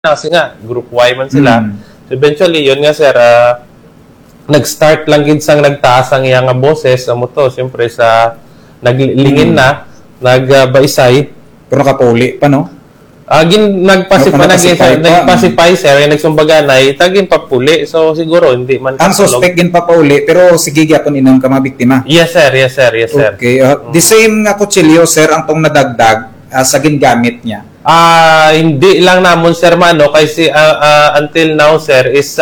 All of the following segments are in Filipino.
kasi nga group Y man sila. So eventually yun nga sir, nag-start lang gid sang nagtaas ang iyang nga boses amo to siyempre sa naglingin na nagbaisay Pero nakapauli pa, no? Nagpacify sir, nagsumbaganay, tagin papuli. So, siguro, hindi man ang suspect din pa pauli, pero sige gyapon inom ka mga biktima. Yes, sir. Yes, sir. Yes, sir. Okay. The same nga kutsilyo, sir, ang tong nadagdag sa gingamit niya. Hindi lang namon, sir, mano, kasi until now, sir, is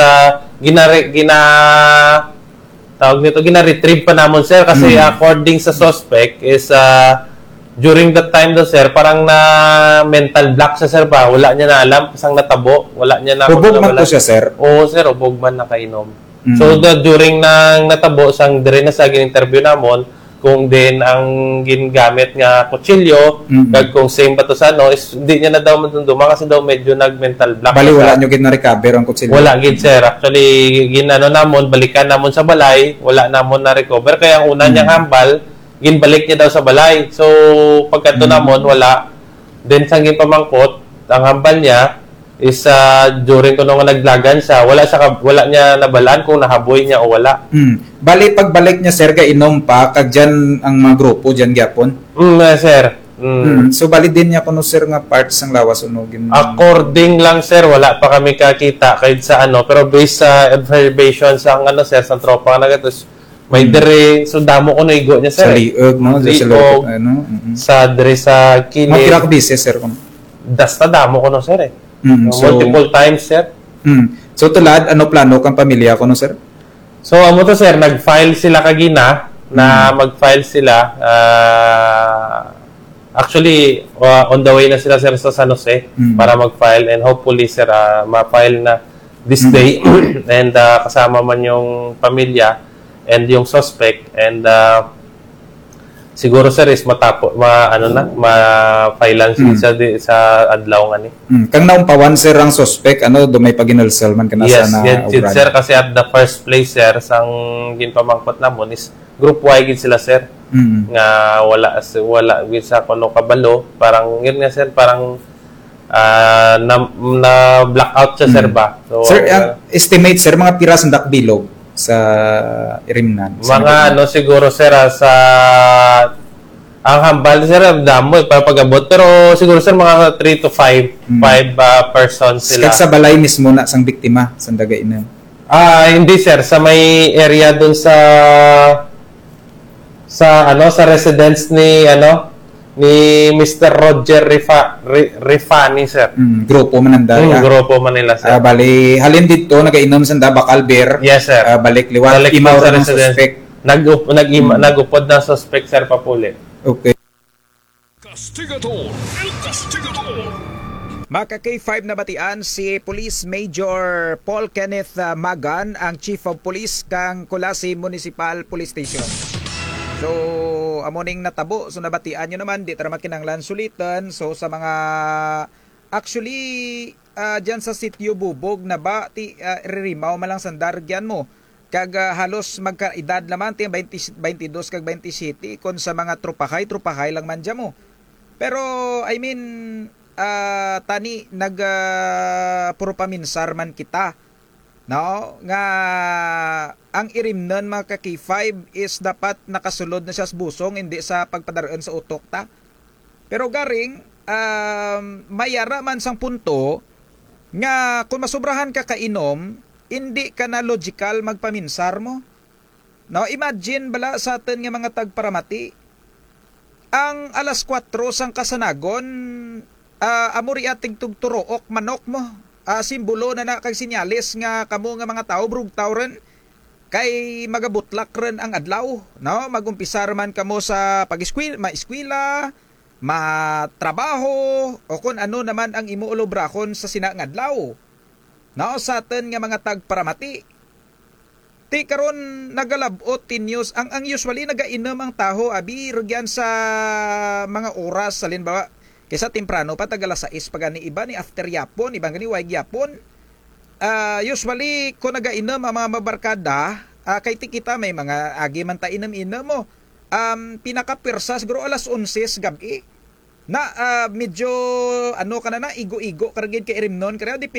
gina-retrieve pa namon, sir, kasi according sa suspect is during that time daw, sir, parang na mental block siya, sir, ba? Wala niya na alam, pasang natabo. Wala niya na... Hubog man po siya, sir? Oo, sir, hubog man nakainom. So, during nang natabo, sang dire na sa gin-interview namon, kung din ang gingamit nga kutsilyo, kag kung same ba to sa ano, is hindi niya na daw matunduma kasi daw medyo nag-mental block. Bali, wala niyo gid na-recover ang kutsilyo? Wala gid, sir. Actually, namon, balikan namon sa balay, wala namon na-recover. Kaya ang una niyang hambal, ginbalik niya daw sa balay. So, pagkanto namon, wala. Then, sang ginpamangkot, ang hambal niya is during ko nung naglagan siya, wala niya nabalaan kung nahaboy niya o wala. Bali, pagbalik niya, sir, inom pa, kag dyan ang mga grupo, dyan gyapon? Sir. So, bali din niya kuno, sir, nga parts ng lawas unogin? According lang, sir, wala pa kami kakita kahit sa ano, pero based sa observation sa sir, sa tropa na gatos, may dire, so damo ko naigo niya, sir. Sa liog, no? Liog, sa dire sa kilid. Mapira ko busy, sir. Dasta damo ko no, sir, eh. Multiple times, sir. So, tulad, ano plano kang pamilya ko, no, sir? So, amo to, sir, nag-file sila kagina, na mag-file sila. Actually, on the way na sila, sir, sa San Jose, para mag-file, and hopefully, sir, ma-file na this day, and kasama man yung pamilya, and yung suspect, and siguro, sir, is ma-filean sa adlaw nga ni. Kang naumpawan, sir, ang suspect, dumay paginulsel man kana yes, sa na yes, sir, kasi at the first place, sir, sang ginpamangkot namon is group Y gid sila, sir. Nga wala gid sa kuno kabalo, parang yun nga, sir, parang na blackout siya, sir, ba? So, sir, estimate, sir, mga piras ng dakbilog sa Irimnan. Mga siguro, sir, sa ang hambal, sir, damo para pag-abot, pero siguro, sir, mga 3 to 5 persons sila. Sa balay mismo na sang biktima sa Dagainan? Hindi, sir, sa may area dun sa residence ni Mr. Roger Rifani, sir. Grupo Mananda. Grupo Manila, sir. Bali, halin dito, nag-inom sa Bakal Beer. Yes, sir. Balik liwat, imaw sa ng suspect. Nagupod na suspect, sir, papuli. Okay. Castigador, El Castigador. Maka K5 na batian si Police Major Paul Kenneth Magan, ang Chief of Police kang Colasi Municipal Police Station. So, amoning natabo, so nabatian nyo naman, di taramat kinanglan sulitan. So, sa mga, actually, dyan sa sitio Bubog na ba, ririmaw malang sandargyan mo. Kag halos magkaedad naman, 22 kag 27, kung sa mga trupahay lang man dyan mo. Pero, I mean, tani, puro paminsar man kita. No, nga ang irimnon mga K5 is dapat nakasulod na siya sa busong, hindi sa pagpadaroon sa utok ta. Pero garing mayara man sang punto nga kung masubrahan ka kainom, hindi ka na logical magpaminsar mo. No, imagine bala sa atin nga mga tagparamati. Ang alas 4 sang kasanagon, amuri ating tugturook manok mo. Simbolo na kag sinyalis nga kamo nga mga tao brugtaw ren kay magabutlak ren ang adlaw, no? Magumpisar man kamo sa eskwela, matrabaho o kung ano naman ang imo ulobrakon sa sinang adlaw. No, sa atin nga mga tagparamati. Ti karon nagalabot news ang usually nagainom ang taho abi rugyan sa mga oras halimbawa kaysa temprano pa tagalas 6 pag ni iba ni after yapon, ibang gani wag yapon. Usually kung nagainom ang mga mabarkada, kay kita may mga agi man ta inom mo. Pinakapirsa siguro alas 11 gabi. Na medyo ano ka na igo-igo karagid kay Rimnon kaya